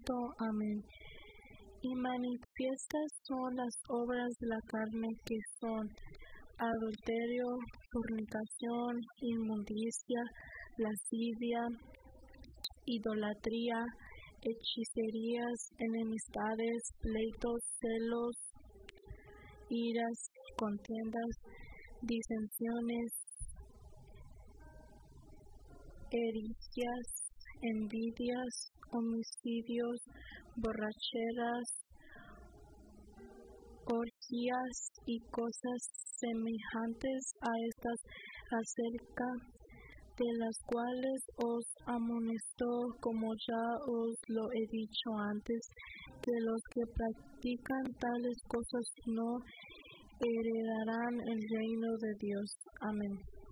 Amén. Y manifiestas son las obras de la carne, que son adulterio, fornicación, inmundicia, lascivia, idolatría, hechicerías, enemistades, pleitos, celos, iras, contiendas, disensiones, herejías, envidias, homicidios, borracheras, orgías y cosas semejantes a estas, acerca de las cuales os amonesto, como ya os lo he dicho antes, que los que practican tales cosas no heredarán el reino de Dios. Amén.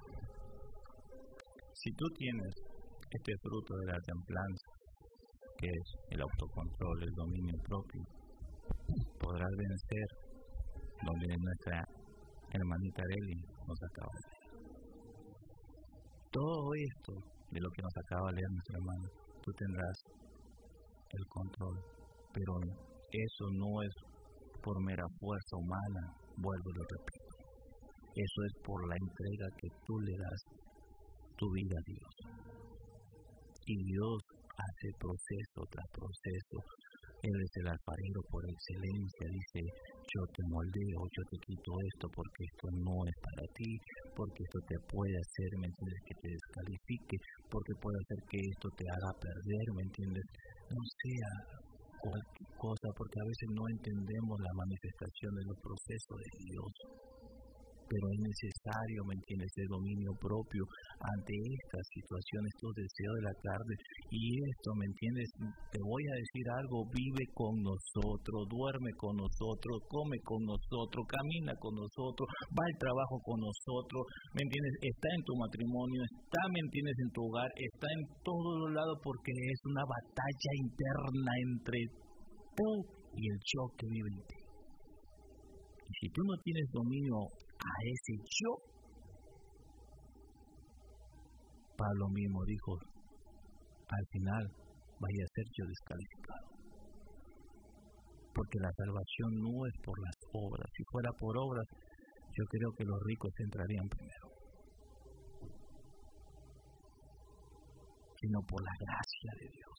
Si tú tienes este fruto de la templanza, que es el autocontrol, el dominio propio, podrás vencer donde nuestra hermanita Arely nos acaba de leer. Todo esto de lo que nos acaba de leer nuestra hermana, tú tendrás el control, pero eso no es por mera fuerza humana, vuelvo y lo repito. Eso es por la entrega que tú le das tu vida a Dios. Y Dios hace proceso tras proceso. Él es el alfarero por excelencia. Dice, yo te moldeo, yo te quito esto porque esto no es para ti, porque esto te puede hacer, ¿me entiendes?, que te descalifique, porque puede hacer que esto te haga perder, ¿me entiendes? No sea cualquier cosa, porque a veces no entendemos la manifestación de los procesos de Dios. Pero es necesario, ¿me entiendes?, el dominio propio ante estas situaciones, estos deseos de la carne. Y esto, ¿me entiendes?, te voy a decir algo: vive con nosotros, duerme con nosotros, come con nosotros, camina con nosotros, va al trabajo con nosotros, ¿me entiendes?, está en tu matrimonio, está, ¿me entiendes?, en tu hogar, está en todos los lados, porque es una batalla interna entre tú y el yo que vive en ti. Y si tú no tienes dominio a ese yo, Pablo mismo dijo, al final vaya a ser yo descalificado. Porque la salvación no es por las obras. Si fuera por obras, yo creo que los ricos entrarían primero, sino por la gracia de Dios.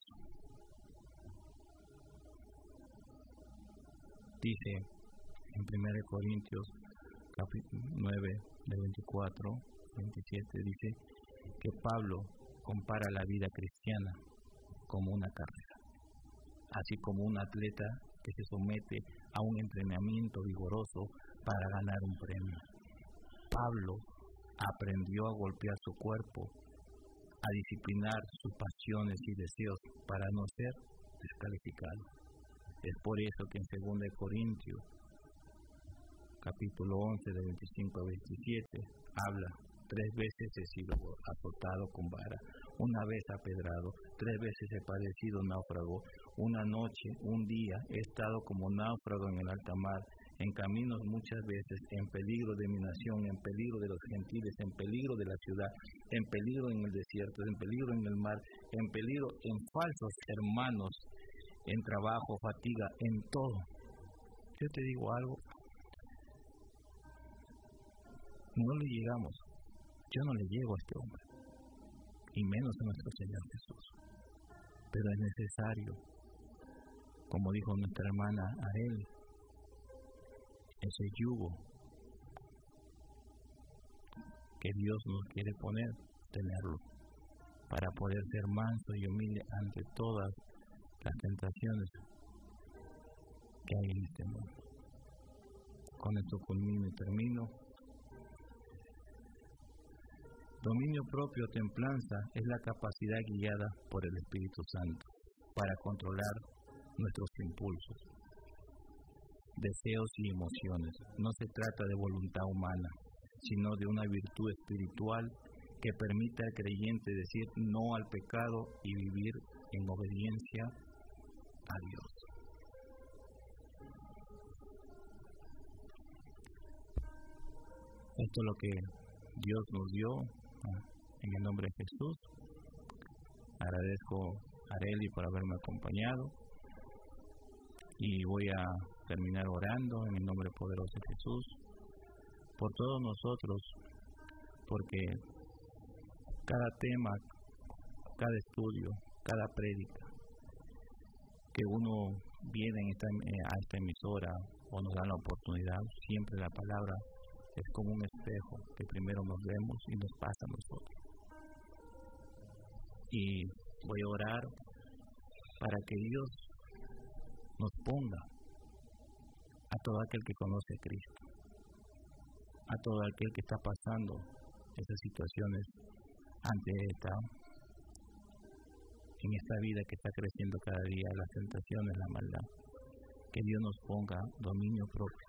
Dice en 1 Corintios capítulo 9, del 24, 27, dice que Pablo compara la vida cristiana como una carrera, así como un atleta que se somete a un entrenamiento vigoroso para ganar un premio. Pablo aprendió a golpear su cuerpo, a disciplinar sus pasiones y deseos para no ser descalificado. Es por eso que en 2 Corintios capítulo 11, de 25 a 27, habla: 3 veces he sido azotado con vara, una vez apedrado, 3 veces he padecido náufrago, una noche, un día, he estado como náufrago en el alta mar, en caminos muchas veces, en peligro de mi nación, en peligro de los gentiles, en peligro de la ciudad, en peligro en el desierto, en peligro en el mar, en peligro en falsos hermanos, en trabajo, fatiga, en todo. Yo te digo algo, no le llegamos, yo no le llego a este hombre, y menos a nuestro Señor Jesús. Pero es necesario, como dijo nuestra hermana Arely, ese yugo que Dios nos quiere poner, tenerlo, para poder ser manso y humilde ante todas las tentaciones que hay en este mundo. Con esto culmino y termino. Dominio propio o templanza es la capacidad guiada por el Espíritu Santo para controlar nuestros impulsos, deseos y emociones. No se trata de voluntad humana, sino de una virtud espiritual que permite al creyente decir no al pecado y vivir en obediencia a Dios. Esto es lo que Dios nos dio en el nombre de Jesús. Agradezco a Arely por haberme acompañado Y voy a terminar orando en el nombre poderoso de Jesús por todos nosotros, porque cada tema, cada estudio, cada prédica que uno viene a esta emisora o nos dan la oportunidad, siempre la palabra es como un espejo que primero nos vemos y nos pasa a nosotros. Y voy a orar para que Dios nos ponga a todo aquel que conoce a Cristo, a todo aquel que está pasando esas situaciones en esta vida que está creciendo cada día, las tentaciones, la maldad, que Dios nos ponga dominio propio.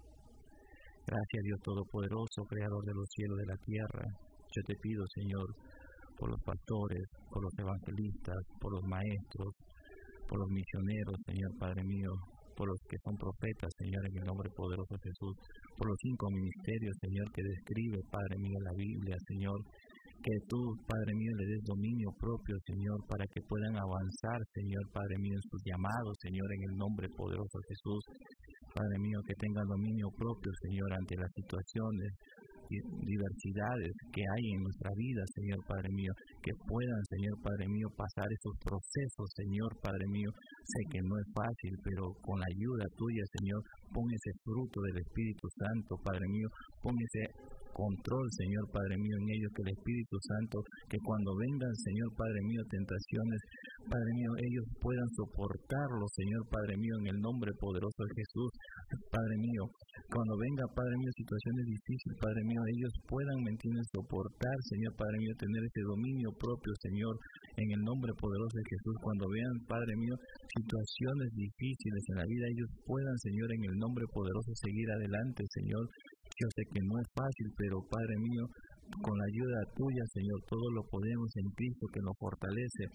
Gracias, Dios Todopoderoso, Creador de los cielos y de la tierra. Yo te pido, Señor, por los pastores, por los evangelistas, por los maestros, por los misioneros, Señor Padre mío, por los que son profetas, Señor, en el nombre poderoso de Jesús, por los 5 ministerios, Señor, que describe, Padre mío, la Biblia, Señor, que tú, Padre mío, le des dominio propio, Señor, para que puedan avanzar, Señor, Padre mío, en sus llamados, Señor, en el nombre poderoso de Jesús. Padre mío, que tengan dominio propio, Señor, ante las situaciones y diversidades que hay en nuestra vida, Señor Padre mío, que puedan, Señor Padre mío, pasar esos procesos, Señor Padre mío. Sé que no es fácil, pero con la ayuda tuya, Señor, pon ese fruto del Espíritu Santo, Padre mío, pon ese control, Señor Padre mío, en ellos, que el Espíritu Santo, que cuando vengan, Señor Padre mío, tentaciones, Padre mío, ellos puedan soportarlo, Señor Padre mío, en el nombre poderoso de Jesús. Padre mío, cuando venga, Padre mío, situaciones difíciles, Padre mío, ellos puedan, ¿me entiendes?, soportar, Señor Padre mío, tener ese dominio propio, Señor, en el nombre poderoso de Jesús. Cuando vean, Padre mío, situaciones difíciles en la vida, ellos puedan, Señor, en el nombre poderoso seguir adelante, Señor. Yo sé que no es fácil, pero Padre mío, con la ayuda tuya, Señor, todo lo podemos en Cristo que nos fortalece.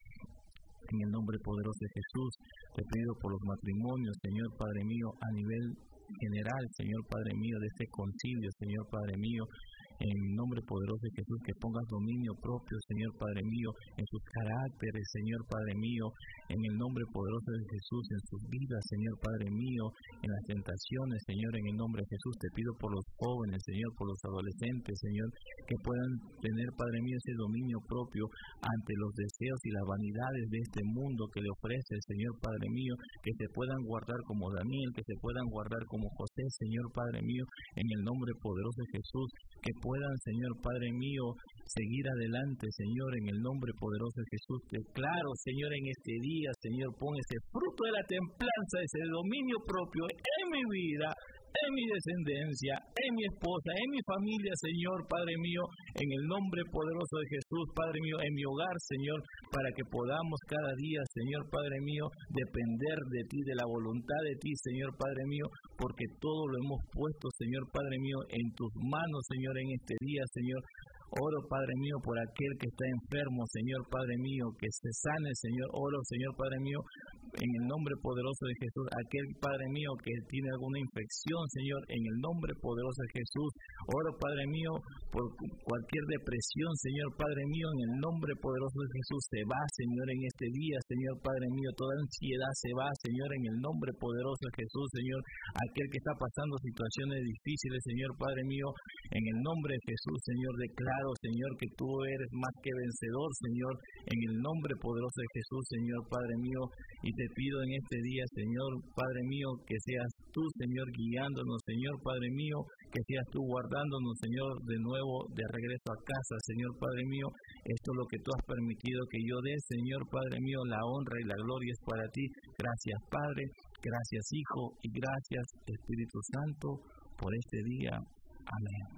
En el nombre poderoso de Jesús, te pido por los matrimonios, Señor Padre mío, a nivel general, Señor Padre mío, de este concilio, Señor Padre mío, en el nombre poderoso de Jesús, que pongas dominio propio, Señor Padre mío, en sus caracteres, Señor Padre mío, en el nombre poderoso de Jesús, en sus vidas, Señor Padre mío, en las tentaciones, Señor, en el nombre de Jesús. Te pido por los jóvenes, Señor, por los adolescentes, Señor, que puedan tener, Padre mío, ese dominio propio ante los deseos y las vanidades de este mundo que le ofrece, Señor Padre mío, que se puedan guardar como Daniel, que se puedan guardar como José, Señor Padre mío, en el nombre poderoso de Jesús, que puedan, Señor Padre mío, seguir adelante, Señor, en el nombre poderoso de Jesús. Declaro, Señor, en este día, Señor, pon ese fruto de la templanza, ese dominio propio en mi vida, en mi descendencia, en mi esposa, en mi familia, Señor, Padre mío, en el nombre poderoso de Jesús, Padre mío, en mi hogar, Señor, para que podamos cada día, Señor, Padre mío, depender de ti, de la voluntad de ti, Señor, Padre mío, porque todo lo hemos puesto, Señor, Padre mío, en tus manos, Señor, en este día, Señor. Oro, Padre mío, por aquel que está enfermo, Señor, Padre mío, que se sane, Señor. Oro, Señor, Padre mío, en el nombre poderoso de Jesús. Aquel, Padre mío, que tiene alguna infección, Señor, en el nombre poderoso de Jesús. Oro, Padre mío, por cualquier depresión, Señor, Padre mío, en el nombre poderoso de Jesús. Se va, Señor, en este día, Señor, Padre mío. Toda ansiedad se va, Señor, en el nombre poderoso de Jesús, Señor. Aquel que está pasando situaciones difíciles, Señor, Padre mío, en el nombre de Jesús, Señor, declaro, Señor, que tú eres más que vencedor, Señor, en el nombre poderoso de Jesús, Señor, Padre mío, y te pido en este día, Señor, Padre mío, que seas tú, Señor, guiándonos, Señor, Padre mío, que seas tú guardándonos, Señor, de nuevo, de regreso a casa, Señor, Padre mío. Esto es lo que tú has permitido que yo dé, Señor, Padre mío, la honra y la gloria es para ti. Gracias, Padre, gracias, Hijo, y gracias, Espíritu Santo, por este día. Amén.